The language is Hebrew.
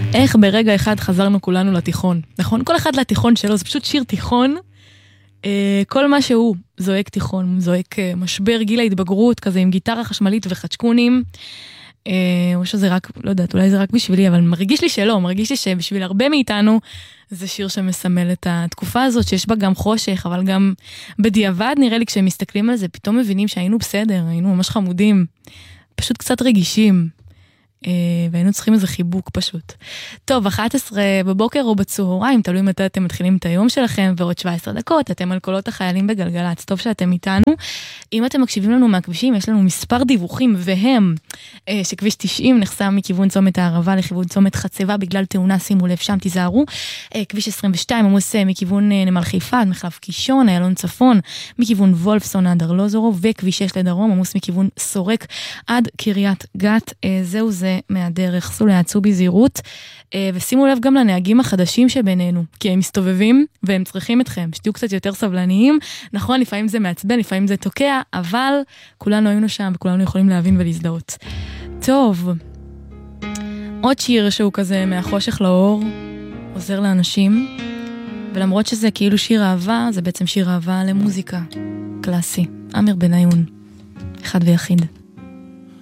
איך ברגע אחד חזרנו כולנו לתיכון, נכון? כל אחד לתיכון שלו, זה פשוט שיר תיכון, כל מה שהוא זועק תיכון, זועק משבר גיל ההתבגרות, כזה עם גיטרה חשמלית וחצ'קונים, או שזה רק, לא יודעת, אולי זה רק בשבילי, אבל מרגיש לי שלא, מרגיש לי שבשביל הרבה מאיתנו, זה שיר שמסמל את התקופה הזאת, שיש בה גם חושך, אבל גם בדיעבד נראה לי כשהם מסתכלים על זה, פתאום מבינים שהיינו בסדר, היינו ממש חמודים, פשוט קצת רגישים, והיינו צריכים איזה חיבוק פשוט. טוב, 11 בבוקר או בצהריים, תלוי מתי אתם מתחילים את היום שלכם, ועוד 17 דקות, אתם על קולות החיילים בגלגלץ, טוב שאתם איתנו. אם אתם מקשיבים לנו מהכבישים, יש לנו מספר דיווחים, והם שכביש 90 נחסם מכיוון צומת הערבה לכיוון צומת חצבה, בגלל תאונה, שימו לב, שם תיזהרו. כביש 22 עמוס מכיוון נמל חיפה, עד מחלף קישון, איילון צפון, מכיוון וולפסון עד ארלוזורוב, וכביש 6 לדרום, עמוס מכיוון סורק עד קריית גת. זהו זה מהדרך, סעו להצאו בזהירות, ושימו לב גם לנהגים החדשים שבינינו, כי הם מסתובבים והם צריכים אתכם, שתהיו קצת יותר סבלניים, נכון, לפעמים זה מעצבן, לפעמים זה תוקע, אבל כולנו היינו שם וכולנו יכולים להבין ולהזדהות. טוב, עוד שיר שהוא כזה מהחושך לאור, עוזר לאנשים, ולמרות שזה כאילו שיר אהבה, זה בעצם שיר אהבה למוזיקה, קלאסי, אמיר בניון, אחד ויחיד.